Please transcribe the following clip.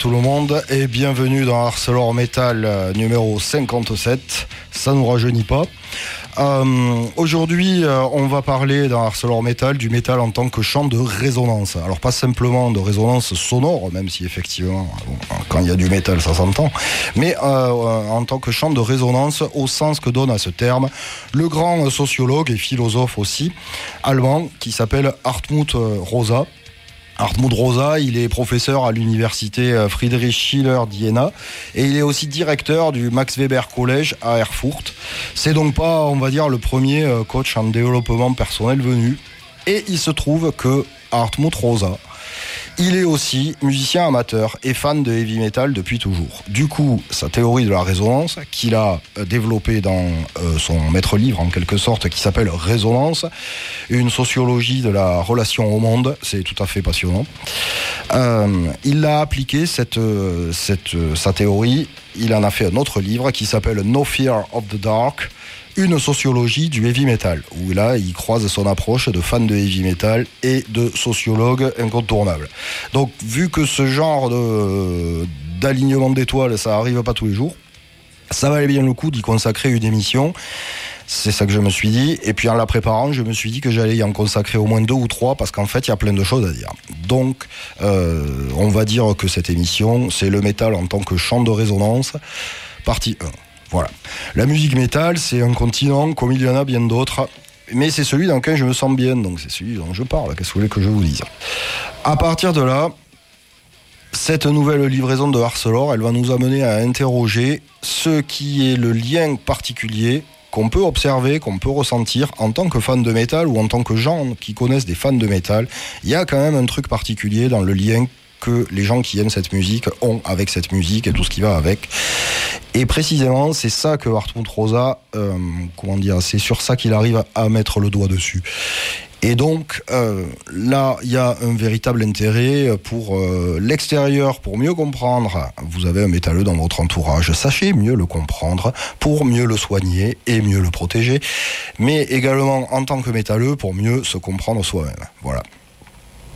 tout le monde et bienvenue dans ArcelorMetal numéro 57. Ça nous rajeunit pas. Aujourd'hui, on va parler dans ArcelorMetal du métal en tant que champ de résonance. Alors pas simplement de résonance sonore, même si effectivement, quand il y a du métal, ça s'entend, mais en tant que champ de résonance au sens que donne à ce terme le grand sociologue et philosophe aussi allemand qui s'appelle Hartmut Rosa. Hartmut Rosa, il est professeur à l'université Friedrich Schiller d'Iéna et il est aussi directeur du Max Weber College à Erfurt. C'est donc pas, on va dire, le premier coach en développement personnel venu. Et il se trouve que Hartmut Rosa, il est aussi musicien amateur et fan de heavy metal depuis toujours. Du coup, sa théorie de la résonance, qu'il a développée dans son maître-livre en quelque sorte, qui s'appelle Résonance, une sociologie de la relation au monde, c'est tout à fait passionnant. Il a appliqué sa théorie, il en a fait un autre livre qui s'appelle No Fear of the Dark, une sociologie du heavy metal, où là, il croise son approche de fan de heavy metal et de sociologue incontournable. Donc, vu que ce genre d'alignement d'étoiles, ça arrive pas tous les jours, ça valait bien le coup d'y consacrer une émission. C'est ça que je me suis dit. Et puis, en la préparant, je me suis dit que j'allais y en consacrer au moins 2 ou 3, parce qu'en fait, il y a plein de choses à dire. Donc, on va dire que cette émission, c'est le métal en tant que champ de résonance, partie 1. Voilà. La musique métal, c'est un continent comme il y en a bien d'autres, mais c'est celui dans lequel je me sens bien, donc c'est celui dont je parle. Qu'est-ce que vous voulez que je vous dise ? À partir de là, cette nouvelle livraison de Arcelor, elle va nous amener à interroger ce qui est le lien particulier qu'on peut observer, qu'on peut ressentir en tant que fan de métal ou en tant que gens qui connaissent des fans de métal. Il y a quand même un truc particulier dans le lien que les gens qui aiment cette musique ont avec cette musique et tout ce qui va avec. Et précisément, c'est ça que Hartmut Rosa, c'est sur ça qu'il arrive à mettre le doigt dessus. Et donc, là, il y a un véritable intérêt pour l'extérieur, pour mieux comprendre. Vous avez un métalleux dans votre entourage, sachez mieux le comprendre, pour mieux le soigner et mieux le protéger, mais également en tant que métalleux, pour mieux se comprendre soi-même. Voilà.